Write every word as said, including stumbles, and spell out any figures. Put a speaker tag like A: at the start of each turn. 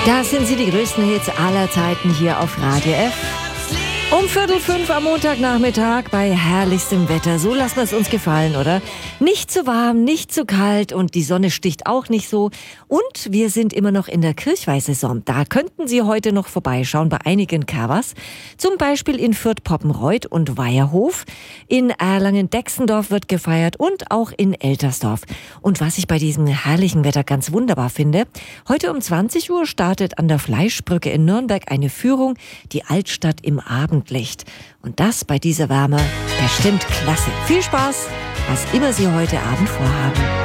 A: Das sind sie, die größten Hits aller Zeiten hier auf Radio F. Um Viertel fünf am Montagnachmittag bei herrlichstem Wetter. So lassen wir es uns gefallen, oder? Nicht zu warm, nicht zu kalt und die Sonne sticht auch nicht so. Und wir sind immer noch in der Kirchweihsaison. Da könnten Sie heute noch vorbeischauen bei einigen Covers. Zum Beispiel in Fürth-Poppenreuth und Weierhof. In Erlangen-Dexendorf wird gefeiert und auch in Eltersdorf. Und was ich bei diesem herrlichen Wetter ganz wunderbar finde, heute um zwanzig Uhr startet an der Fleischbrücke in Nürnberg eine Führung, die Altstadt im Abend. Und das bei dieser Wärme bestimmt klasse. Viel Spaß, was immer Sie heute Abend vorhaben.